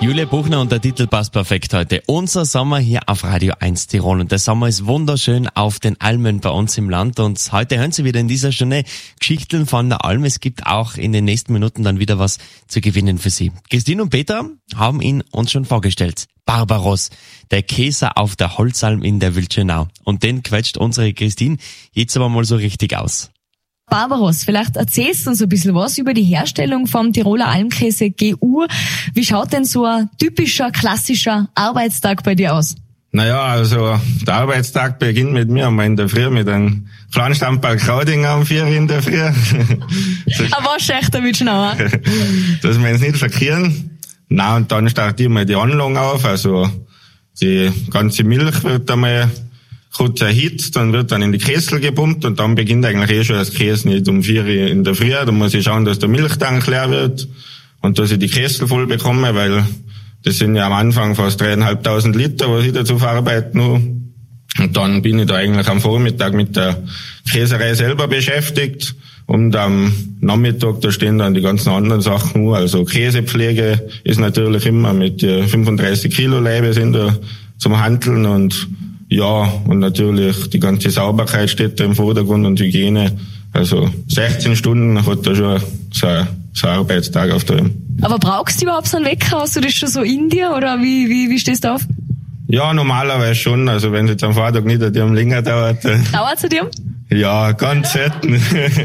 Julia Buchner und der Titel passt perfekt heute. Unser Sommer hier auf Radio 1 Tirol. Und der Sommer ist wunderschön auf den Almen bei uns im Land. Und heute hören Sie wieder in dieser Stunde Geschichten von der Alm. Es gibt auch in den nächsten Minuten dann wieder was zu gewinnen für Sie. Christine und Peter haben ihn uns schon vorgestellt. Barbaros, der Käser auf der Holzalm in der Wildschönau. Und den quetscht unsere Christine jetzt aber mal so richtig aus. Barbaros, vielleicht erzählst du uns ein bisschen was über die Herstellung vom Tiroler Almkäse GU. Wie schaut denn so ein typischer, klassischer Arbeitstag bei dir aus? Naja, also der Arbeitstag beginnt mit mir einmal in der Früh mit einem Flanstamperl Kraudinger um 4 Uhr in der Früh. Aber schlechter Wildschönauer. Dass wir uns nicht verkehren. Na, und dann startet mal die Anlage auf, also die ganze Milch wird einmal kurz erhitzt, dann wird dann in die Kessel gepumpt und dann beginnt eigentlich schon das Käse nicht um 4 Uhr in der Früh. Da muss ich schauen, dass der Milchtank leer wird und dass ich die Kessel voll bekomme, weil das sind ja am Anfang fast 3.500 Liter, was ich dazu verarbeiten muss. Und dann bin ich da eigentlich am Vormittag mit der Käserei selber beschäftigt und am Nachmittag, da stehen dann die ganzen anderen Sachen. Also Käsepflege ist natürlich immer mit 35 Kilo Leibe sind da zum Handeln und ja, und natürlich die ganze Sauberkeit steht da im Vordergrund und Hygiene. Also 16 Stunden hat da schon so ein Arbeitstag auf der. Aber brauchst du überhaupt so einen Wecker? Hast du das schon so in dir oder wie stehst du auf? Ja, normalerweise schon. Also wenn es jetzt am Vortag nicht an dir länger dauert. Dauert es an dir? Ja, ganz selten.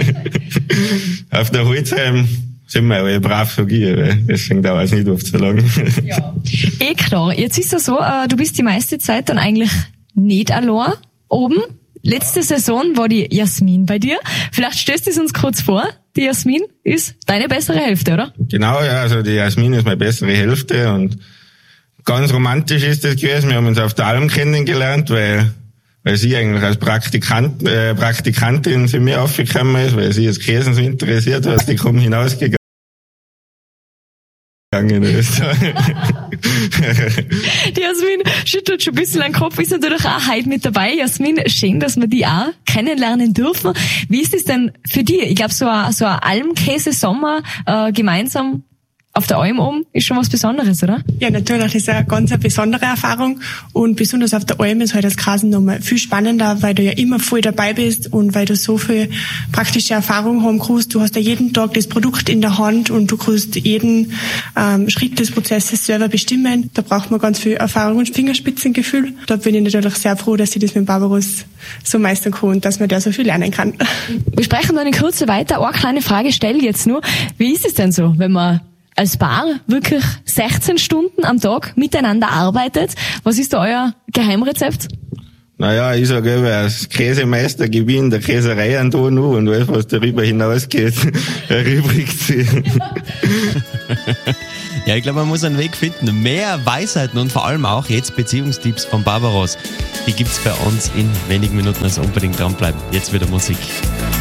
Auf der Holzheim sind wir alle brav vergeben, deswegen dauert es nicht oft so lange. Ja. Klar. Jetzt ist es so, du bist die meiste Zeit dann eigentlich nicht allein oben. Letzte Saison war die Jasmin bei dir. Vielleicht stellst du es uns kurz vor. Die Jasmin ist deine bessere Hälfte, oder? Genau, ja, also die Jasmin ist meine bessere Hälfte und ganz romantisch ist das gewesen. Wir haben uns auf der Alm kennengelernt, weil sie eigentlich als Praktikantin zu mir aufgekommen ist, weil sie das Käsen so interessiert hat. Die kommen hinausgegangen. Die Jasmin schüttelt schon ein bisschen den Kopf, ist natürlich auch heute mit dabei. Jasmin, schön, dass wir die auch kennenlernen dürfen. Wie ist es denn für dich? Ich glaube, so ein Almkäse-Sommer gemeinsam auf der Alm oben ist schon was Besonderes, oder? Ja, natürlich, das ist eine ganz besondere Erfahrung und besonders auf der Alm ist halt das Grasen nochmal viel spannender, weil du ja immer voll dabei bist und weil du so viel praktische Erfahrung haben kannst. Du hast ja jeden Tag das Produkt in der Hand und du kannst jeden Schritt des Prozesses selber bestimmen. Da braucht man ganz viel Erfahrung und Fingerspitzengefühl. Da bin ich natürlich sehr froh, dass ich das mit Barbaros so meistern kann und dass man da so viel lernen kann. Wir sprechen dann in Kürze weiter. Eine kleine Frage stelle ich jetzt nur. Wie ist es denn so, wenn man als Paar wirklich 16 Stunden am Tag miteinander arbeitet? Was ist da euer Geheimrezept? Naja, ich sage immer, als Käsemeister gewinnt der Käserei an da nur und alles, was darüber hinausgeht, erübrigt sie. Ja, ich glaube, man muss einen Weg finden. Mehr Weisheiten und vor allem auch jetzt Beziehungstipps von Barbaros. Die gibt's bei uns in wenigen Minuten, also unbedingt dranbleiben. Jetzt wieder Musik.